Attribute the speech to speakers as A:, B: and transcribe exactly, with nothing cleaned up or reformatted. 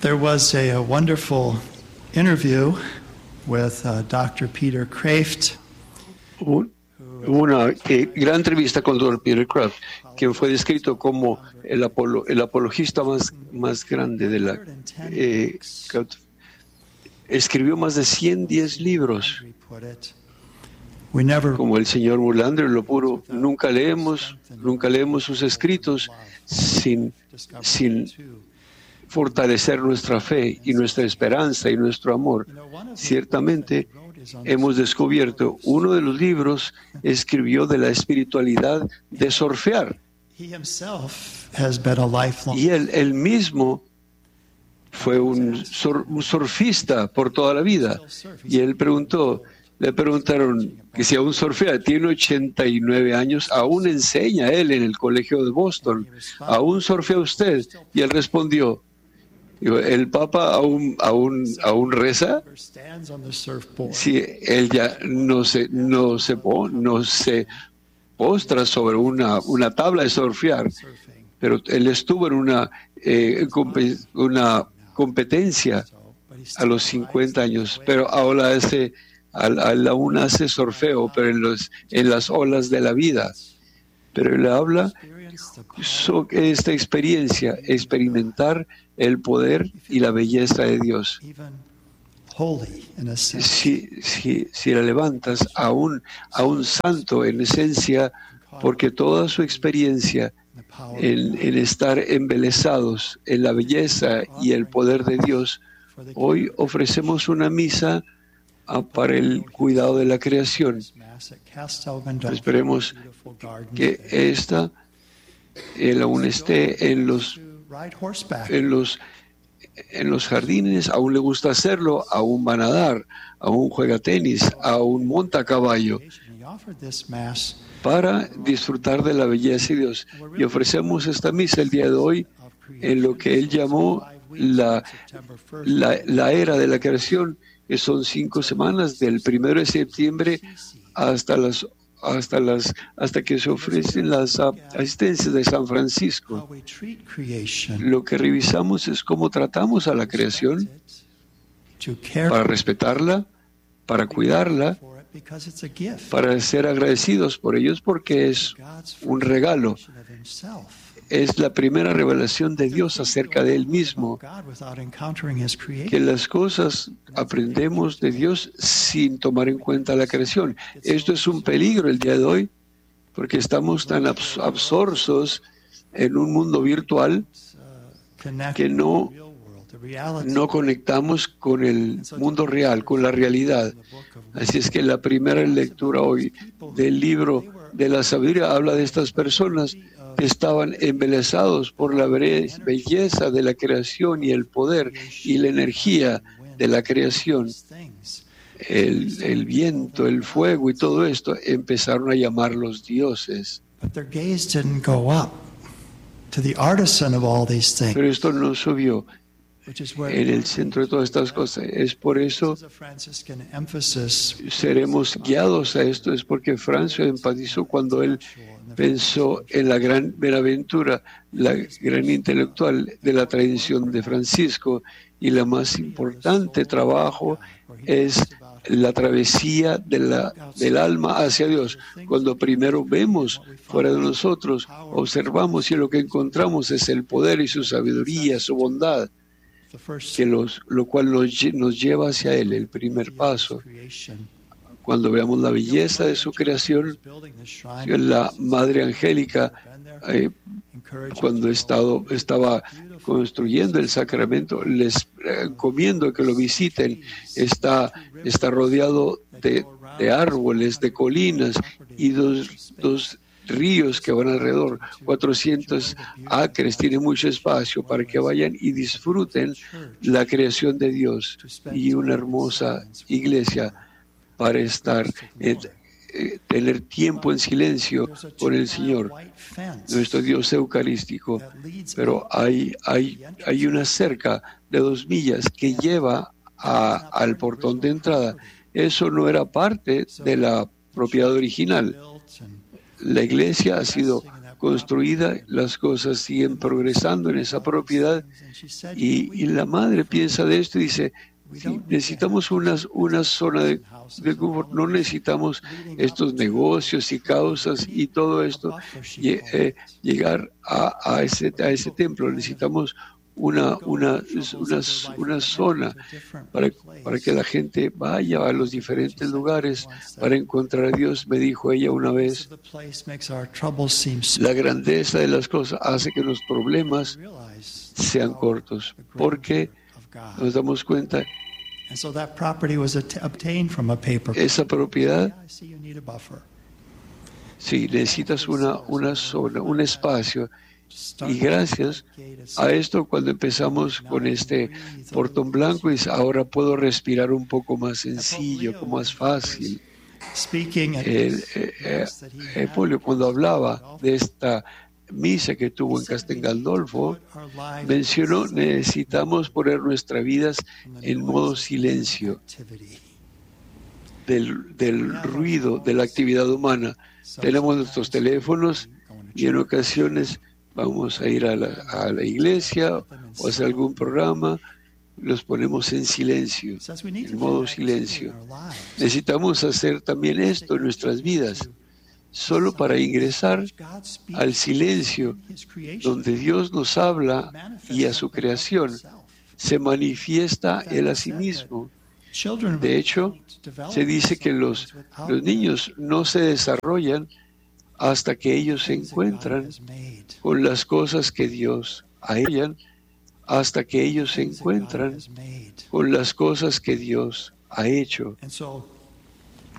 A: There was a, a wonderful interview with uh, doctor Peter Kraft.
B: Una eh, gran entrevista con doctor Peter Kraft, quien fue descrito como el, apolo, el apologista más, más grande de la... Eh, escribió más de ciento diez libros. Como el señor Mulander lo pudo, nunca leemos, nunca leemos sus escritos sin, sin fortalecer nuestra fe y nuestra esperanza y nuestro amor. Ciertamente hemos descubierto uno de los libros escribió de la espiritualidad de surfear. Y él, él mismo fue un, sur, un surfista por toda la vida. Y él preguntó, le preguntaron que si aún surfea, tiene ochenta y nueve años, aún enseña él en el colegio de Boston, aún surfea usted. Y él respondió, ¿el Papa aún, aún, aún reza? Sí, él ya no se, no se, no se postra sobre una, una tabla de surfear, pero él estuvo en una, eh, una competencia a los cincuenta años, pero ahora hace, aún hace surfeo, pero en, los, en las olas de la vida. Pero él habla sobre esta experiencia, experimentar el poder y la belleza de Dios. Si, si, si la levantas a un, a un santo en esencia, porque toda su experiencia en, en estar embelesados en la belleza y el poder de Dios, hoy ofrecemos una misa para el cuidado de la creación. Esperemos que esta él aún esté en los, en los en los jardines, aún le gusta hacerlo, aún va a nadar, aún juega tenis, aún monta a caballo, para disfrutar de la belleza de Dios. Y ofrecemos esta misa el día de hoy en lo que él llamó la, la, la era de la creación, que son cinco semanas, del primero de septiembre hasta las hasta las hasta que se ofrecen las asistencias de San Francisco. Lo que revisamos es cómo tratamos a la creación, para respetarla, para cuidarla, para ser agradecidos por ellos, porque es un regalo. Es la primera revelación de Dios acerca de Él mismo, que las cosas aprendemos de Dios sin tomar en cuenta la creación. Esto es un peligro el día de hoy, porque estamos tan abs- absortos en un mundo virtual que no, no conectamos con el mundo real, con la realidad. Así es que la primera lectura hoy del libro de la sabiduría habla de estas personas que estaban embelesados por la belleza de la creación y el poder y la energía de la creación. El, el viento, el fuego y todo esto empezaron a llamarlos dioses. Pero esto no subió en el centro de todas estas cosas. Es por eso seremos guiados a esto. Es porque Francio enfatizó cuando él pensó en la gran Buenaventura, la gran intelectual de la tradición de Francisco, y la más importante trabajo es la travesía de la, del alma hacia Dios. Cuando primero vemos fuera de nosotros, observamos y lo que encontramos es el poder y su sabiduría, su bondad, que los, lo cual nos, nos lleva hacia Él, el primer paso. Cuando veamos la belleza de su creación, la Madre Angélica, eh, cuando estado, estaba construyendo el sacramento, les recomiendo que lo visiten. Está, está rodeado de, de árboles, de colinas y dos, dos ríos que van alrededor, cuatrocientos acres, tiene mucho espacio para que vayan y disfruten la creación de Dios, y una hermosa iglesia para estar, eh, eh, tener tiempo en silencio con el Señor, nuestro Dios eucarístico. Pero hay, hay, hay una cerca de dos millas que lleva a, al portón de entrada. Eso no era parte de la propiedad original. La iglesia ha sido construida, las cosas siguen progresando en esa propiedad, y, y la madre piensa de esto y dice, sí, necesitamos una, una zona de, de confort, no necesitamos estos negocios y causas y todo esto, y, eh, llegar a, a, ese, a ese templo, necesitamos una, una, una, una zona para, para que la gente vaya a los diferentes lugares para encontrar a Dios. Me dijo ella una vez, la grandeza de las cosas hace que los problemas sean cortos, porque nos damos cuenta, esa propiedad, sí, necesitas una, una zona, un espacio. Y gracias a esto, cuando empezamos con este portón blanco, y ahora puedo respirar un poco más sencillo, como más fácil. El, eh, eh, Polio, cuando hablaba de esta misa que tuvo en Castel Gandolfo, mencionó, necesitamos poner nuestras vidas en modo silencio del, del ruido, de la actividad humana. Tenemos nuestros teléfonos y en ocasiones vamos a ir a la, a la iglesia o hacer algún programa, los ponemos en silencio, en modo silencio. Necesitamos hacer también esto en nuestras vidas, solo para ingresar al silencio donde Dios nos habla y a su creación se manifiesta Él a sí mismo. De hecho, se dice que los, los niños no se desarrollan hasta que ellos se encuentran con las cosas que Dios ha hecho, hasta que ellos se encuentran con las cosas que Dios ha hecho.